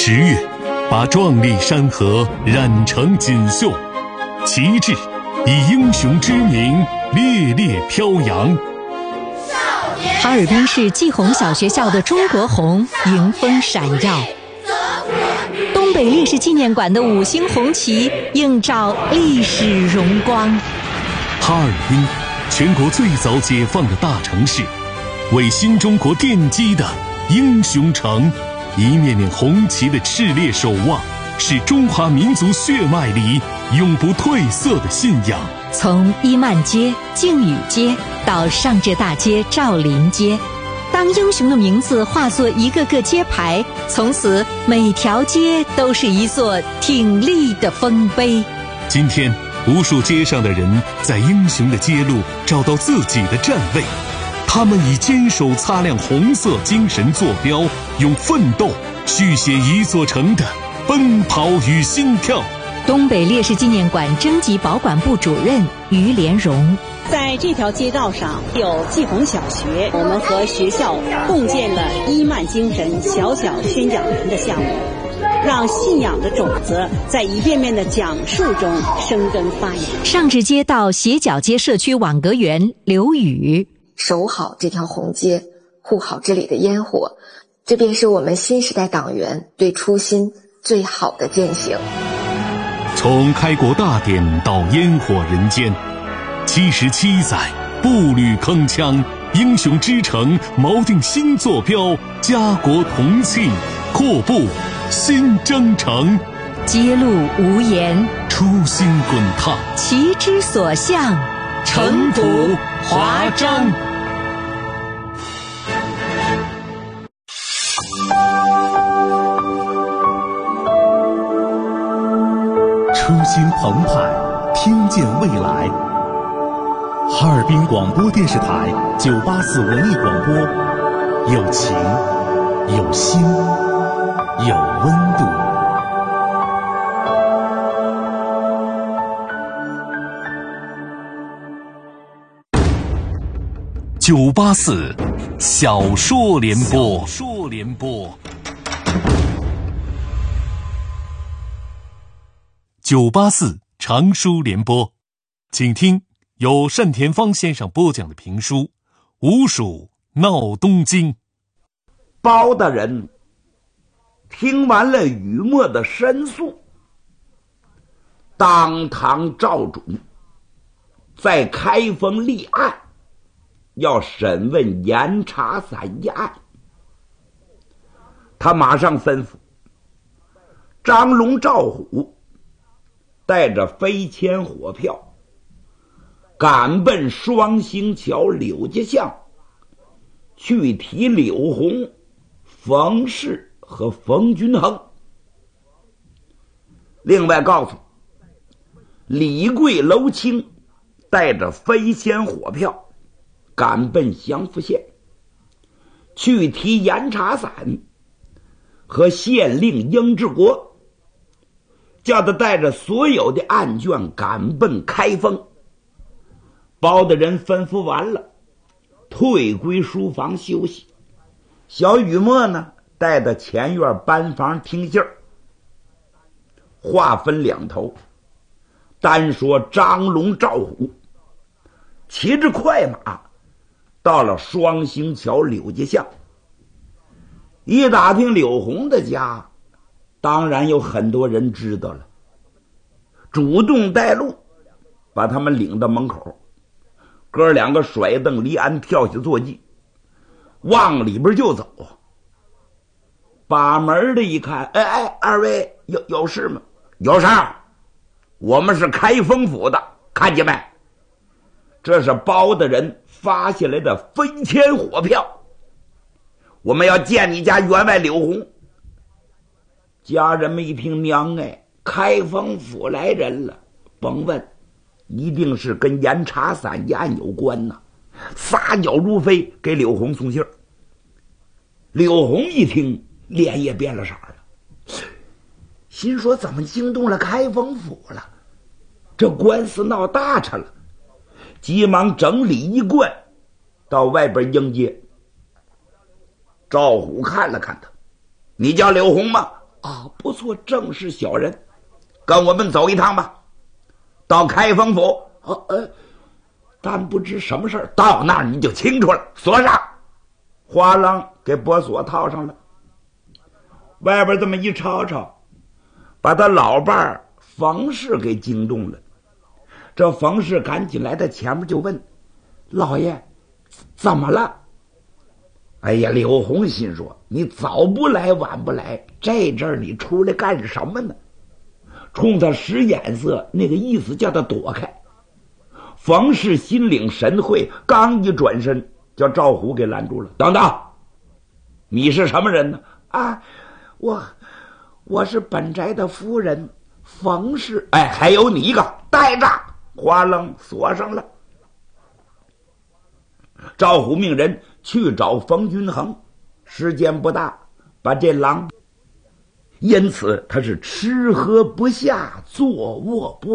10月，把壮丽山河染成锦绣，旗帜以英雄之名烈烈飘扬。 哈尔滨市季红小学校的中国红迎风闪耀，东北烈士纪念馆的5星红旗映照历史荣光。 哈尔滨，全国最早解放的大城市，为新中国奠基的英雄城，一面面红旗的炽烈守望，是中华民族血脉里永不褪色的信仰。 从伊曼街、靖宇街到上浙大街、赵林街，当英雄的名字化作一个个街牌，从此每条街都是一座挺立的丰碑。 今天，无数街上的人在英雄的街路找到自己的站位，他们以坚守擦亮红色精神坐标，用奋斗续写一座城的奔跑与心跳。 东北烈士纪念馆征集保管部主任于连荣， 在这条街道上有季红小学，我们和学校共建了伊曼精神小小宣讲人的项目，让信仰的种子在一遍遍的讲述中生根发芽。 上至街道斜角街社区网格员刘宇， 守好这条红街，护好这里的烟火，这便是我们新时代党员对初心最好的践行。 从开国大典到烟火人间，77载步履铿锵，英雄之城锚定新坐标，家国同庆，阔步新征程。 街路无言， 初心滚烫， 旗之所向， 尘土华章。 初心澎湃，听见未来。哈尔滨广播电视台984文艺广播，有情，有心，有温度。 984小说联播。984长书联播，请听由单田芳先生播讲的评书《吴蜀闹东京》。 包大人听完了雨墨的申诉，当堂照主，在开封立案，要审问严查散一案。他马上吩咐张龙、赵虎带着飞迁火票赶奔双星桥柳家巷，去提柳红、冯氏和冯君衡。另外告诉李贵、娄清带着飞迁火票赶奔祥符县，去提严查散和县令英志国，叫他带着所有的案卷赶奔开封。包大人吩咐完了，退归书房休息。小雨墨呢，带到前院班房听信儿。话分两头，单说张龙、赵虎骑着快马到了双星桥柳家巷，一打听柳红的家，当然有很多人知道了，主动带路，把他们领到门口。哥两个甩蹬离鞍，跳下坐骑，往里边就走。把门的一看，二位有事吗？有事儿，我们是开封府的，看见没？这是包大人发下来的飞迁火票，我们要见你家员外柳红。家人们一听，娘开封府来人了，甭问，一定是跟严查散一案有关呐！撒脚如飞，给柳红送信儿。柳红一听，脸也变了色了，心说怎么惊动了开封府了？这官司闹大茬了，急忙整理衣冠，到外边迎接。赵虎看了看他，你叫柳红吗？ 啊，不错，正是小人，跟我们走一趟吧，到开封府。但不知什么事儿，到那儿你就清楚了。锁上，花郎给拨锁套上了。外边这么一吵吵，把他老伴儿冯氏给惊动了。这冯氏赶紧来到前面就问：“老爷，怎么了？”哎呀，柳红心说：“你早不来晚不来，这阵儿你出来干什么呢？”冲他使眼色，那个意思叫他躲开。冯氏心领神会，刚一转身，叫赵虎给拦住了。等等，你是什么人呢？啊，我是本宅的夫人冯氏。哎，还有你一个，带着，花楞锁上了。赵虎命人去找冯君衡，时间不大，把这狼，因此他是吃喝不下，坐卧不